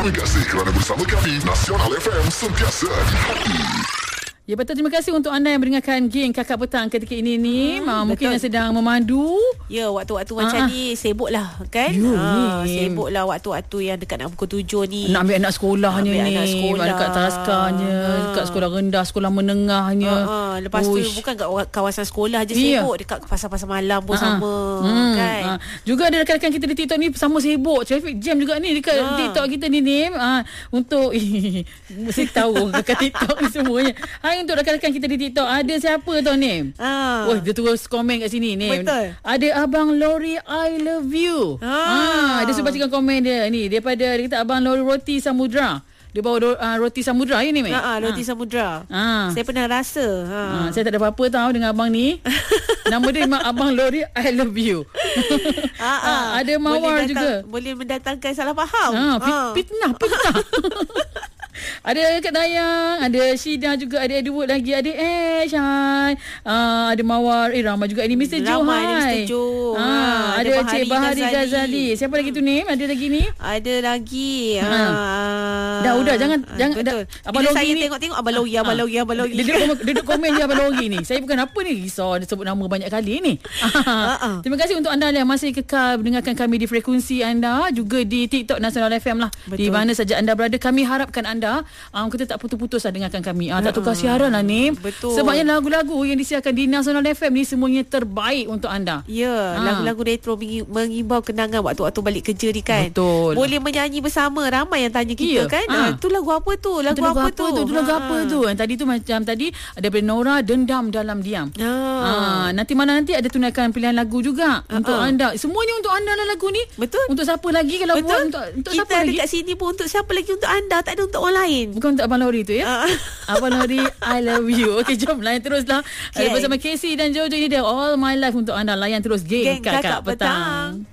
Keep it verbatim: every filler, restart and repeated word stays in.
Terima kasih kerana bersama kami. Nasional F M, sentiasa di hati. Ya betul, terima kasih untuk anda yang mendengarkan geng Kakak Petang ketika ini ni. Hmm, ha, mungkin yang sedang memandu. Ya, waktu-waktu macam ha. ni sibuk lah kan. Ya, ha, sibuk lah waktu-waktu yang dekat nak pukul tujuh ni. Nak ambil anak sekolahnya ambil ni. Anak sekolah. Dekat Taskarnya, ha. dekat sekolah rendah, sekolah menengahnya. Ha, ha. Lepas Uish. tu bukan kat kawasan sekolah je ya. sibuk. Dekat pasar-pasar malam pun ha. sama hmm. kan. Ha. Juga ada rakan-rakan kita di TikTok ni sama sibuk. Traffic jam juga ni dekat ha. TikTok kita ni ni. Ha. Untuk mesti tahu dekat TikTok ni semuanya. Hai untuk rakan-rakan kita di TikTok, ada siapa tau ni? Ah. Wah, dia terus komen kat sini ni. Betul. Ada Abang Lori I love you. Ah, ah dia suruh bacakan komen dia ni daripada dia kata Abang Lori Roti Samudra. Dia bawa uh, roti samudra ni ni. Ha, roti ha. samudra. Ha. Saya pernah rasa. Ha. Ha, saya tak ada apa-apa tahu dengan abang ni. Nama dia memang Abang Lori I love you. ha, ha. Ha, ada Mawar boleh datang, juga. Boleh mendatangkan salah faham. Ha, ha. Fitnah, fitnah. Ada Kak Dayang, ada Syida juga, ada Edward lagi, ada Ash, hai. Uh, ada Mawar, eh ramai juga ini Mister Jo, hai. Mister Jo. Ha, ha, ada, ada Cik Bahari Ghazali. Ghazali. Siapa lagi tu ni? Ada lagi ni? Ada lagi. Ha. Ha. Dah udah jangan ha, jangan betul. Dah, Abang Logi saya ni tengok-tengok Abang Logi, Abang Logi, Abang Logi. Dia duduk, duduk komen je Abang Logi ni. Saya bukan apa ni, risau dia sebut nama banyak kali ni. Ha. Terima kasih untuk anda yang masih kekal mendengarkan kami di frekuensi anda, juga di TikTok Nasional F M lah. Betul. Di mana saja anda berada, kami harapkan anda um, kita tak putus-putus lah dengarkan kami. Ah, tak tukar siaran lah ni. Betul. Sebabnya lagu-lagu yang disiarkan di Nasional F M ni semuanya terbaik untuk anda. Ya, ha. lagu-lagu retro mengimbau kenangan waktu-waktu balik kerja ni kan. Betul. Boleh menyanyi bersama. Ramai yang tanya kita ya. kan. Ha. Tu lagu apa tu? Lagu, lagu apa, apa tu? Tu lagu ha. apa tu? Yang tadi tu macam tadi ada daripada Nora, Dendam Dalam Diam. Ha. Ha. Nanti mana nanti ada tunaikan pilihan lagu juga ha. untuk ha. anda. Semuanya untuk anda lah lagu ni. Betul. Untuk siapa lagi kalau Betul. buat untuk, untuk kita siapa lagi? Kita dekat sini pun untuk siapa lagi? Untuk anda. Tak ada untuk orang lain. Bukan untuk Abang Lori tu ya? Ha. Abang Lori I love you. Okey, jom layan teruslah. Okay. Bersama Casey dan Jojo, ini dia All My Life untuk anda. Layan terus geng, geng Kakak, Kakak Petang, Petang.